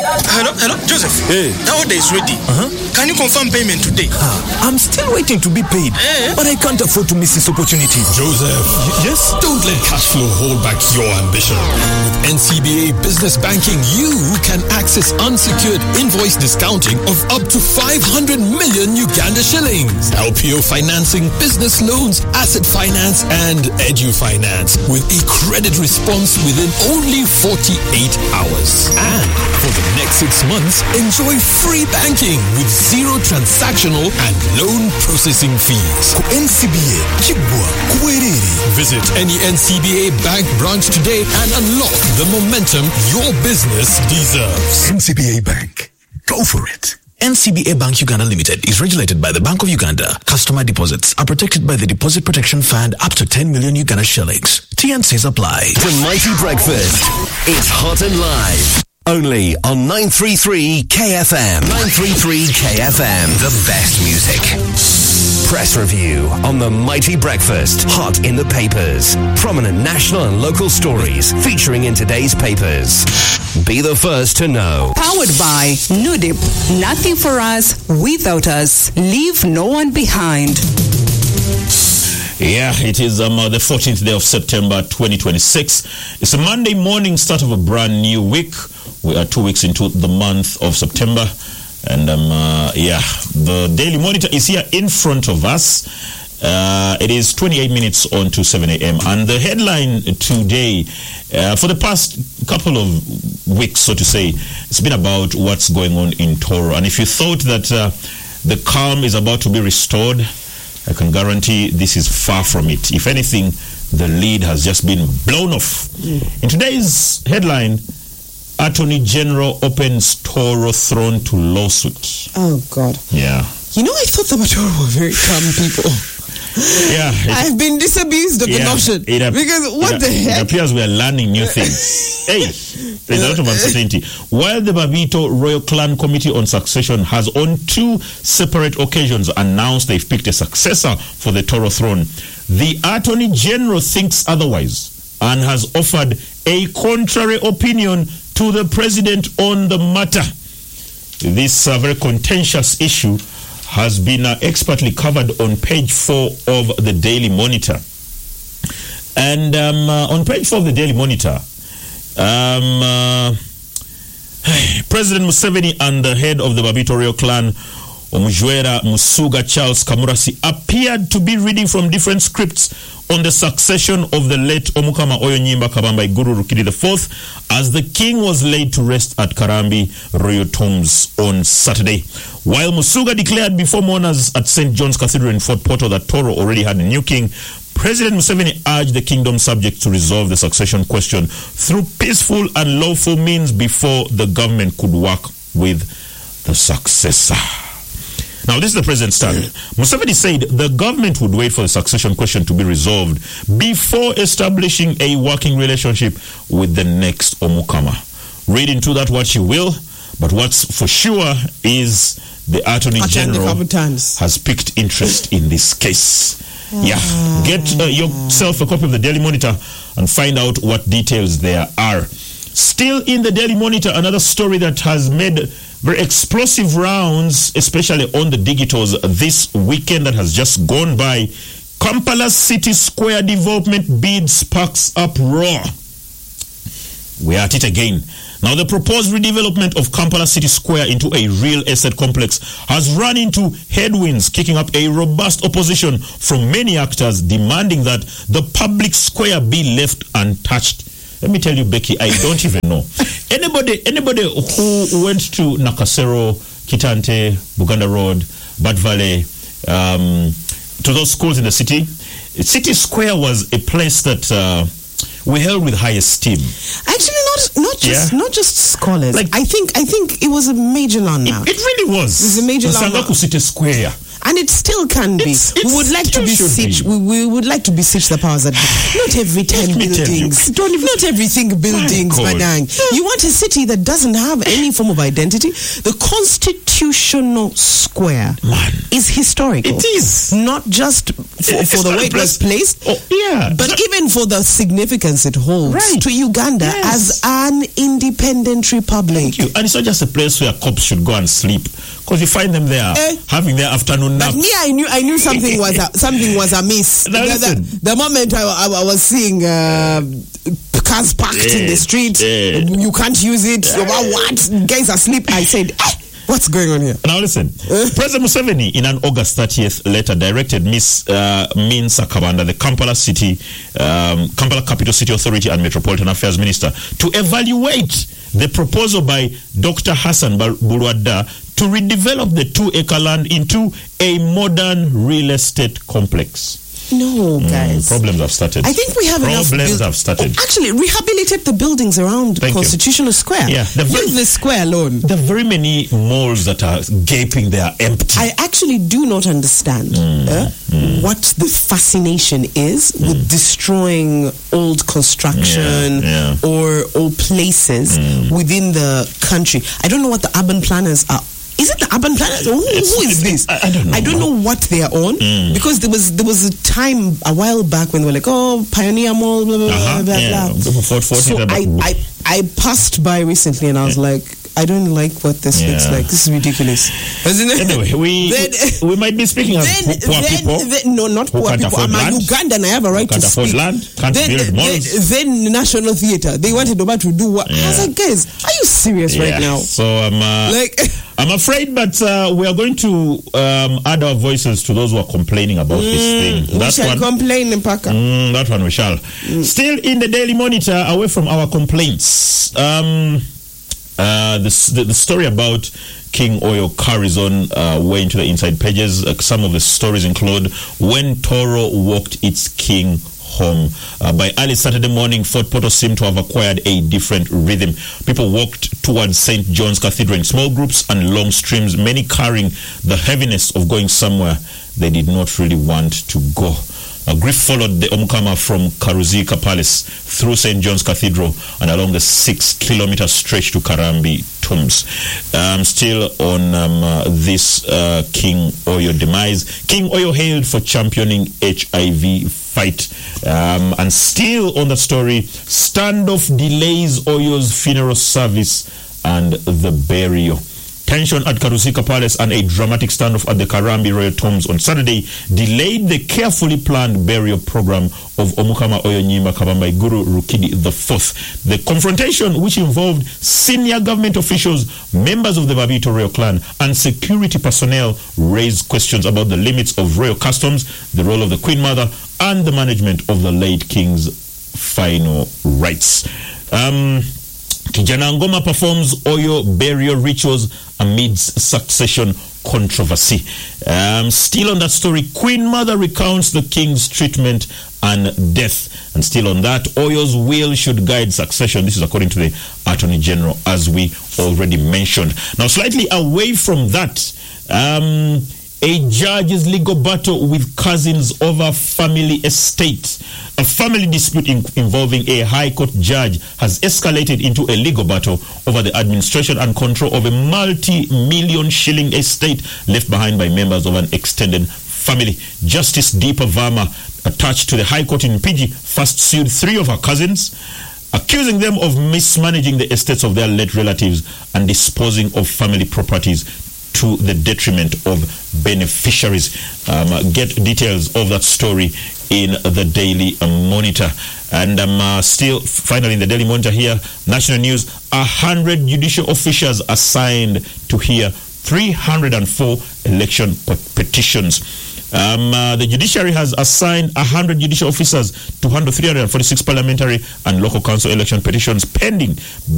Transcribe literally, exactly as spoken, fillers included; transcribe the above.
Hello, hello, Joseph. Hey. That order is ready. Uh-huh. Can you confirm payment today? Ah, I'm still waiting to be paid, Eh? but I can't afford to miss this opportunity. Joseph, Y- yes? don't let cash flow hold back your ambition. With N C B A Business Banking, you can access unsecured invoice discounting of up to five hundred million Uganda shillings. L P O financing, business loans, asset finance, and edu finance with a credit response within only forty-eight hours. And for the next six months, enjoy free banking with zero transactional and loan processing fees. Ku N C B A, Kibwa, Kuwerere. Visit any N C B A bank branch today and unlock the momentum your business deserves. N C B A Bank. Go for it. N C B A Bank Uganda Limited is regulated by the Bank of Uganda. Customer deposits are protected by the Deposit Protection Fund up to ten million Uganda shillings. T N Cs apply. The Mighty Breakfast. It's hot and live. Only on nine thirty-three K F M. nine thirty-three K F M. The best music. Press review on The Mighty Breakfast. Hot in the papers. Prominent national and local stories featuring in today's papers. Be the first to know. Powered by Nudip. Nothing for us without us. Leave no one behind. Yeah, it is um, uh, the fourteenth day of September twenty twenty-six. It's a Monday morning, start of a brand new week. We are two weeks into the month of September. And um, uh, yeah, the Daily Monitor is here in front of us. Uh, it is twenty-eight minutes on to seven a.m. And the headline today, uh, for the past couple of weeks, so to say, it's been about what's going on in Toro. And if you thought that uh, the calm is about to be restored, I can guarantee this is far from it. If anything, the lead has just been blown off. Mm. In today's headline, Attorney General opens Toro throne to lawsuit. Oh, God. Yeah. You know, I thought the Toro were very calm people. Yeah. I've been disabused of yeah, the notion. It, ap- because what it, the heck? It appears we are learning new things. Hey, there's a lot of uncertainty. While the Babito Royal Clan Committee on Succession has on two separate occasions announced they've picked a successor for the Toro throne, the Attorney General thinks otherwise and has offered a contrary opinion to the President on the matter. This uh, very contentious issue has been uh, expertly covered on page four of the Daily Monitor. And um, uh, on page four of the Daily Monitor, um, uh, President Museveni and the head of the Babito Royal Clan, Omujwera Musuga Charles Kamurasi, appeared to be reading from different scripts on the succession of the late Omukama Oyonyimba Kabamba Iguru Rukidi the fourth as the king was laid to rest at Karambi Royal Tombs on Saturday. While Musuga declared before mourners at Saint John's Cathedral in Fort Portal that Toro already had a new king, President Museveni urged the kingdom subjects to resolve the succession question through peaceful and lawful means before the government could work with the successor. Now, this is the president's stand. Museveni said the government would wait for the succession question to be resolved before establishing a working relationship with the next Omukama. Read into that what you will, but what's for sure is the Attorney General has picked interest in this case. Yeah, get uh, yourself a copy of the Daily Monitor and find out what details there are. Still in the Daily Monitor, another story that has made very explosive rounds, especially on the digitals this weekend that has just gone by. Kampala City Square development bid sparks uproar. We are at it again. Now, the proposed redevelopment of Kampala City Square into a real estate complex has run into headwinds, kicking up a robust opposition from many actors demanding that the public square be left untouched. Let me tell you, Becky, I don't even know. Anybody anybody who went to Nakasero, Kitante, Buganda Road, Bad Valley, um, to those schools in the city, City Square was a place that uh, we held with high esteem. Actually, not not just Yeah. not just scholars. Like- I think I think it was a major landmark. It, it really was. It was a major Nsangaku landmark. City Square. And it still can be. It's- we it's would like to still beseech. should be. We, we would like to beseech the powers that be. Not every time Let me tell you, buildings. don't even- Not everything buildings, God. Madang. You want a city that doesn't have any form of identity? The Constitutional Square Man. is historical. It is. Not just for, It's for the not way a it was place- placed, Oh, yeah. but even for the significance it holds Right. to Uganda Yes. as an independent republic. You- And it's not just a place where cops should go and sleep, because you find them there Eh. having their afternoon nap. But me, I knew, I knew something was a, something was amiss. Now the, listen. the, the moment I, I, I was seeing uh, cars parked in the Yeah, street, yeah. you can't use it. About what? Guys are asleep. I said, eh, what's going on here? Now listen, President Museveni in an August thirtieth letter directed Miss uh, Minsa Kabanda, the Kampala City, um, Kampala Capital City Authority and Metropolitan Affairs Minister, to evaluate the proposal by Doctor Hassan Bar- Bulwadda to redevelop the two-acre land into a modern real estate complex. No, guys. Problems have started. I think we have enough. Problems build- have started. Oh, actually, rehabilitate the buildings around Thank you. Constitutional Square. Yeah, the very- Leave the square alone. There are very many malls that are gaping, they are empty. I actually do not understand Mm, uh, what the fascination is with destroying old construction Yeah, yeah. or old places within the country. I don't know what the urban planners are. Is it the urban planners? Who, It's- who is this? I- I don't know. I don't know what they are on because there was there was a time a while back when they were like, oh, Pioneer Mall, blah blah Uh-huh, blah blah. yeah. blah. Before forty, So that- I, I I passed by recently and I was like, I don't like what this looks Yeah. like. This is ridiculous. Isn't it? Anyway, we Then- we might be speaking of then, poor then, people. then- no, not who poor can't people. afford I'm a land, Ugandan. I have a right can't to afford speak. land, can't then, build then, malls. then National Theatre. They wanted Oba to do what? I was Yeah. like, guys, are you serious Yeah. right now? So I'm uh, Like, I'm afraid, but uh, we are going to um, add our voices to those who are complaining about this thing. we That shall one. complain in Paka. Mm, that one we shall. Still in the Daily Monitor, away from our complaints. Um, uh, the, the the story about King Oyo carries on uh, way into the inside pages. Uh, some of the stories include when Toro walked its king home. Uh, by early Saturday morning, Fort Portal seemed to have acquired a different rhythm. People walked towards Saint John's Cathedral in small groups and long streams, many carrying the heaviness of going somewhere they did not really want to go. Uh, grief followed the Omukama from Karuzika Palace through Saint John's Cathedral and along the six-kilometer stretch to Karambi Tombs. Um, still on um, uh, this uh, King Oyo demise. King Oyo hailed for championing H I V fight. Um, and still on the story, standoff delays Oyo's funeral service and the burial. Tension at Karuzika Palace and a dramatic standoff at the Karambi Royal Tombs on Saturday delayed the carefully planned burial program of Omukama Oyonyima Kabambai Guru Rukidi the Fourth. The confrontation, which involved senior government officials, members of the Babito royal clan, and security personnel, raised questions about the limits of royal customs, the role of the Queen Mother, and the management of the late king's final rites. Um... Kijana Ngoma performs Oyo burial rituals amidst succession controversy. Um, still on that story, Queen Mother recounts the king's treatment and death. And still on that, Oyo's will should guide succession. This is according to the Attorney General, as we already mentioned. Now, slightly away from that, um, a judge's legal battle with cousins over family estate. A family dispute in, involving a High Court judge has escalated into a legal battle over the administration and control of a multi-million shilling estate left behind by members of an extended family. Justice Deepa Verma, attached to the High Court in Fiji, first sued three of her cousins, accusing them of mismanaging the estates of their late relatives and disposing of family properties to the detriment of beneficiaries. Um, get details of that story in the Daily Monitor. And um, uh, still, finally, in the Daily Monitor here, national news, a hundred judicial officials assigned to hear three hundred four election petitions. Um, uh, the judiciary has assigned one hundred judicial officers to handle three hundred forty-six parliamentary and local council election petitions pending